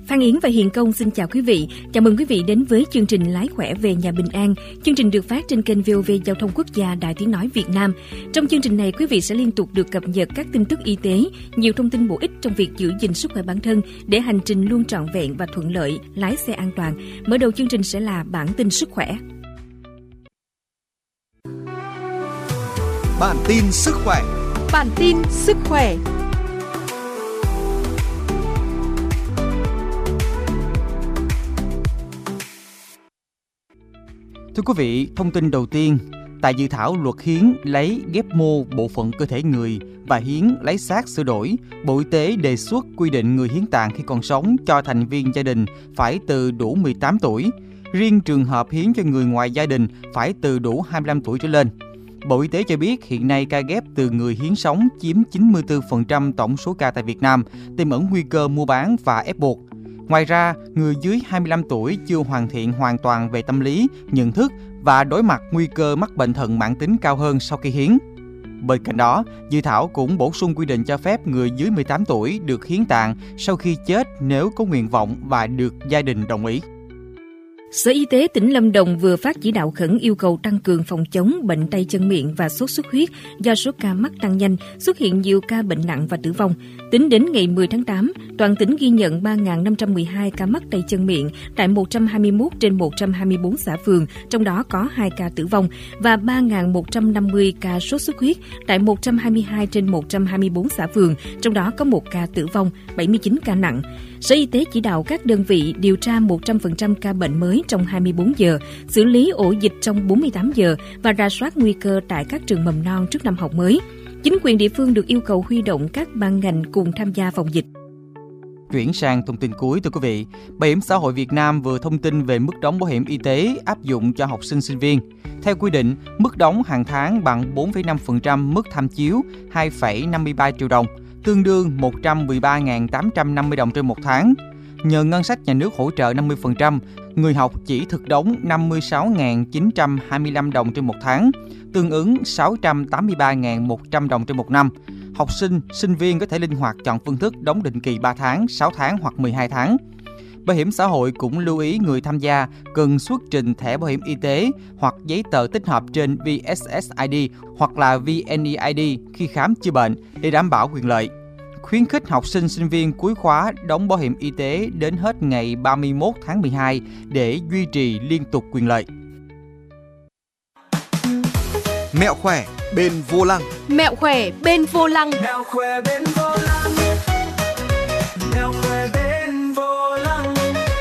Phan Yến và Hiền Công xin chào quý vị. Chào mừng quý vị đến với chương trình Lái khỏe về nhà bình an. Chương trình được phát trên kênh VOV Giao thông Quốc gia Đài Tiếng nói Việt Nam. Trong chương trình này, quý vị sẽ liên tục được cập nhật các tin tức y tế, nhiều thông tin bổ ích trong việc giữ gìn sức khỏe bản thân để hành trình luôn trọn vẹn và thuận lợi, lái xe an toàn. Mở đầu chương trình sẽ là bản tin sức khỏe. Bản tin sức khỏe. Bản tin sức khỏe. Thưa quý vị, thông tin đầu tiên, tại dự thảo luật hiến lấy ghép mô bộ phận cơ thể người và hiến lấy xác sửa đổi, Bộ Y tế đề xuất quy định người hiến tạng khi còn sống cho thành viên gia đình phải từ đủ 18 tuổi. Riêng trường hợp hiến cho người ngoài gia đình phải từ đủ 25 tuổi trở lên. Bộ Y tế cho biết hiện nay ca ghép từ người hiến sống chiếm 94% tổng số ca tại Việt Nam, tiềm ẩn nguy cơ mua bán và ép buộc. Ngoài ra, người dưới 25 tuổi chưa hoàn thiện hoàn toàn về tâm lý, nhận thức và đối mặt nguy cơ mắc bệnh thận mãn tính cao hơn sau khi hiến. Bên cạnh đó, dự thảo cũng bổ sung quy định cho phép người dưới 18 tuổi được hiến tạng sau khi chết nếu có nguyện vọng và được gia đình đồng ý. Sở Y tế tỉnh Lâm Đồng vừa phát chỉ đạo khẩn yêu cầu tăng cường phòng chống bệnh tay chân miệng và sốt xuất huyết do số ca mắc tăng nhanh, xuất hiện nhiều ca bệnh nặng và tử vong. Tính đến ngày 10 tháng 8, toàn tỉnh ghi nhận 3.512 ca mắc tay chân miệng tại 121 trên 124 xã phường, trong đó có 2 ca tử vong, và 3.150 ca sốt xuất huyết tại 122 trên 124 xã phường, trong đó có 1 ca tử vong, 79 ca nặng. Sở Y tế chỉ đạo các đơn vị điều tra 100% ca bệnh mới trong 24 giờ, xử lý ổ dịch trong 48 giờ và rà soát nguy cơ tại các trường mầm non trước năm học mới. Chính quyền địa phương được yêu cầu huy động các ban ngành cùng tham gia phòng dịch. Chuyển sang thông tin cuối, thưa quý vị. Bảo hiểm xã hội Việt Nam vừa thông tin về mức đóng bảo hiểm y tế áp dụng cho học sinh sinh viên. Theo quy định, mức đóng hàng tháng bằng 4,5% mức tham chiếu 2,53 triệu đồng, tương đương 113.850 đồng trên một tháng. Nhờ ngân sách nhà nước hỗ trợ 50%, người học chỉ thực đóng 56.925 đồng trên một tháng, tương ứng 683.100 đồng trên một năm. Học sinh, sinh viên có thể linh hoạt chọn phương thức đóng định kỳ 3 tháng, 6 tháng hoặc 12 tháng. Bảo hiểm xã hội cũng lưu ý người tham gia cần xuất trình thẻ bảo hiểm y tế hoặc giấy tờ tích hợp trên VSSID hoặc là VNeID khi khám chữa bệnh để đảm bảo quyền lợi. Khuyến khích học sinh sinh viên cuối khóa đóng bảo hiểm y tế đến hết ngày 31 tháng 12 để duy trì liên tục quyền lợi. Mẹo khỏe bên vô lăng. Mẹo khỏe bên vô lăng. Mẹo khỏe bên vô lăng. Mẹo khỏe bên vô lăng.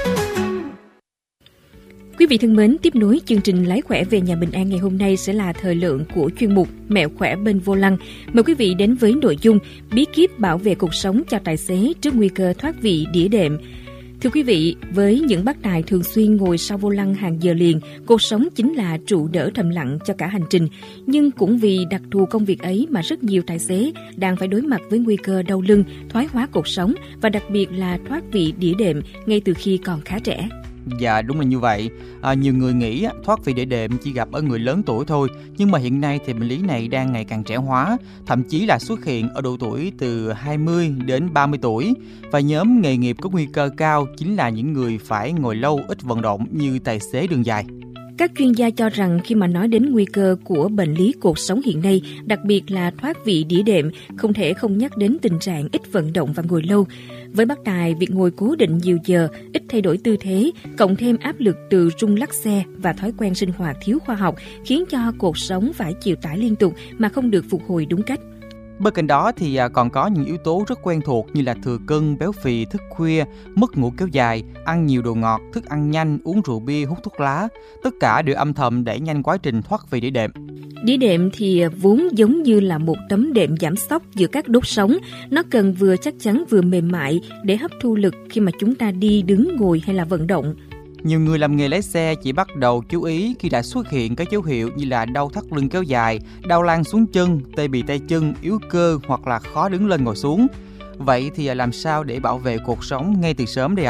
Quý vị thân mến, tiếp nối chương trình Lái khỏe về nhà bình an ngày hôm nay sẽ là thời lượng của chuyên mục Mẹo khỏe bên vô lăng. Mời quý vị đến với nội dung bí kíp bảo vệ cuộc sống cho tài xế trước nguy cơ thoát vị đĩa đệm. Thưa quý vị, với những bác tài thường xuyên ngồi sau vô lăng hàng giờ liền, cuộc sống chính là trụ đỡ thầm lặng cho cả hành trình. Nhưng cũng vì đặc thù công việc ấy mà rất nhiều tài xế đang phải đối mặt với nguy cơ đau lưng, thoái hóa cột sống và đặc biệt là thoát vị đĩa đệm ngay từ khi còn khá trẻ. Dạ, đúng là như vậy. Nhiều người nghĩ thoát vị đĩa đệm chỉ gặp ở người lớn tuổi thôi, nhưng mà hiện nay thì bệnh lý này đang ngày càng trẻ hóa, thậm chí là xuất hiện ở độ tuổi từ 20 đến 30 tuổi. Và nhóm nghề nghiệp có nguy cơ cao chính là những người phải ngồi lâu ít vận động như tài xế đường dài. Các chuyên gia cho rằng khi mà nói đến nguy cơ của bệnh lý cột sống hiện nay, đặc biệt là thoát vị đĩa đệm, không thể không nhắc đến tình trạng ít vận động và ngồi lâu. Với bác tài, việc ngồi cố định nhiều giờ, ít thay đổi tư thế, cộng thêm áp lực từ rung lắc xe và thói quen sinh hoạt thiếu khoa học khiến cho cột sống phải chịu tải liên tục mà không được phục hồi đúng cách. Bên cạnh đó thì còn có những yếu tố rất quen thuộc như là thừa cân, béo phì, thức khuya, mất ngủ kéo dài, ăn nhiều đồ ngọt, thức ăn nhanh, uống rượu bia, hút thuốc lá. Tất cả đều âm thầm đẩy nhanh quá trình thoát vị đĩa đệm. Đĩa đệm thì vốn giống như là một tấm đệm giảm xóc giữa các đốt sống. Nó cần vừa chắc chắn vừa mềm mại để hấp thu lực khi mà chúng ta đi, đứng, ngồi hay là vận động. Nhiều người làm nghề lái xe chỉ bắt đầu chú ý khi đã xuất hiện các dấu hiệu như là đau thắt lưng kéo dài, đau lan xuống chân, tê bì tay chân, yếu cơ hoặc là khó đứng lên ngồi xuống. Vậy thì làm sao để bảo vệ cột sống ngay từ sớm đây ạ?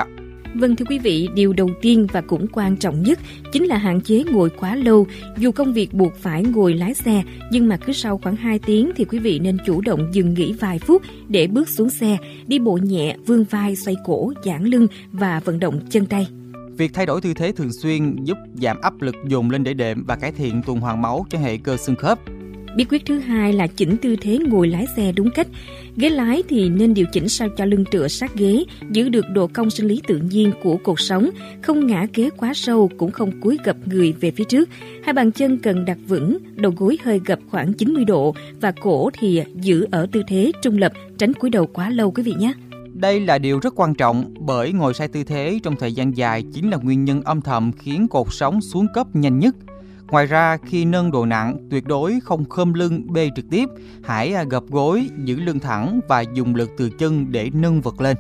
Vâng thưa quý vị, điều đầu tiên và cũng quan trọng nhất chính là hạn chế ngồi quá lâu. Dù công việc buộc phải ngồi lái xe, nhưng mà cứ sau khoảng 2 tiếng thì quý vị nên chủ động dừng nghỉ vài phút để bước xuống xe, đi bộ nhẹ, vươn vai, xoay cổ, giãn lưng và vận động chân tay. Việc thay đổi tư thế thường xuyên giúp giảm áp lực dồn lên đĩa đệm và cải thiện tuần hoàn máu cho hệ cơ xương khớp. Bí quyết thứ hai là chỉnh tư thế ngồi lái xe đúng cách. Ghế lái thì nên điều chỉnh sao cho lưng tựa sát ghế, giữ được độ cong sinh lý tự nhiên của cột sống, không ngã ghế quá sâu, cũng không cúi gập người về phía trước. Hai bàn chân cần đặt vững, đầu gối hơi gập khoảng 90 độ và cổ thì giữ ở tư thế trung lập, tránh cúi đầu quá lâu quý vị nhé. Đây là điều rất quan trọng bởi ngồi sai tư thế trong thời gian dài chính là nguyên nhân âm thầm khiến cột sống xuống cấp nhanh nhất. Ngoài ra, khi nâng đồ nặng, tuyệt đối không khom lưng bê trực tiếp, hãy gập gối, giữ lưng thẳng và dùng lực từ chân để nâng vật lên.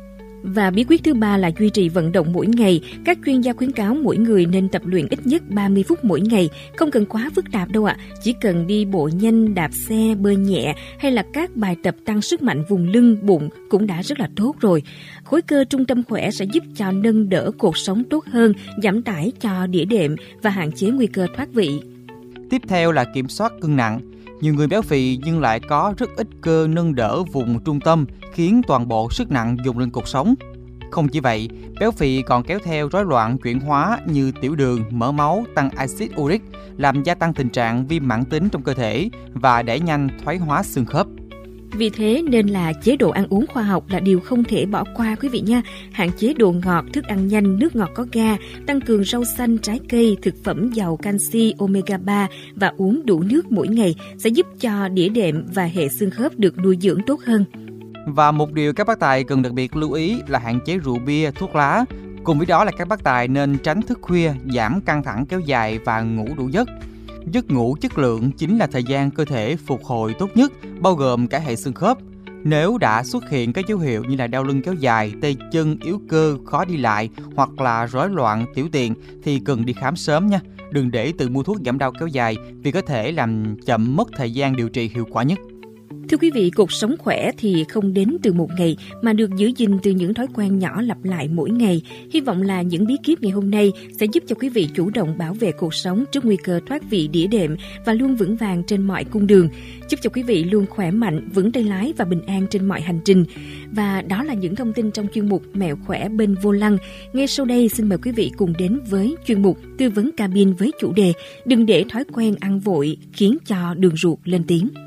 Và bí quyết thứ ba là duy trì vận động mỗi ngày. Các chuyên gia khuyến cáo mỗi người nên tập luyện ít nhất 30 phút mỗi ngày, không cần quá phức tạp đâu ạ. Chỉ cần đi bộ nhanh, đạp xe, bơi nhẹ hay là các bài tập tăng sức mạnh vùng lưng, bụng cũng đã rất là tốt rồi. Khối cơ trung tâm khỏe sẽ giúp cho nâng đỡ cột sống tốt hơn, giảm tải cho đĩa đệm và hạn chế nguy cơ thoát vị. Tiếp theo là kiểm soát cân nặng. Nhiều người béo phì nhưng lại có rất ít cơ nâng đỡ vùng trung tâm, khiến toàn bộ sức nặng dồn lên cột sống. Không chỉ vậy, béo phì còn kéo theo rối loạn chuyển hóa như tiểu đường, mỡ máu, tăng axit uric, làm gia tăng tình trạng viêm mãn tính trong cơ thể và đẩy nhanh thoái hóa xương khớp. Vì thế nên là chế độ ăn uống khoa học là điều không thể bỏ qua quý vị nha. Hạn chế đồ ngọt, thức ăn nhanh, nước ngọt có ga, tăng cường rau xanh, trái cây, thực phẩm giàu canxi, omega 3 và uống đủ nước mỗi ngày sẽ giúp cho đĩa đệm và hệ xương khớp được nuôi dưỡng tốt hơn. Và một điều các bác tài cần đặc biệt lưu ý là hạn chế rượu bia, thuốc lá. Cùng với đó là các bác tài nên tránh thức khuya, giảm căng thẳng kéo dài và ngủ đủ giấc. Giấc ngủ chất lượng chính là thời gian cơ thể phục hồi tốt nhất, bao gồm cả hệ xương khớp. Nếu đã xuất hiện các dấu hiệu như là đau lưng kéo dài, tay chân yếu cơ, khó đi lại hoặc là rối loạn tiểu tiện thì cần đi khám sớm nha. Đừng để tự mua thuốc giảm đau kéo dài vì có thể làm chậm mất thời gian điều trị hiệu quả nhất. Thưa quý vị, cuộc sống khỏe thì không đến từ một ngày mà được giữ gìn từ những thói quen nhỏ lặp lại mỗi ngày. Hy vọng là những bí kíp ngày hôm nay sẽ giúp cho quý vị chủ động bảo vệ cuộc sống trước nguy cơ thoát vị đĩa đệm và luôn vững vàng trên mọi cung đường, giúp cho quý vị luôn khỏe mạnh, vững tay lái và bình an trên mọi hành trình. Và đó là những thông tin trong chuyên mục Mẹo khỏe bên vô lăng. Ngay sau đây xin mời quý vị cùng đến với chuyên mục tư vấn cabin với chủ đề đừng để thói quen ăn vội khiến cho đường ruột lên tiếng.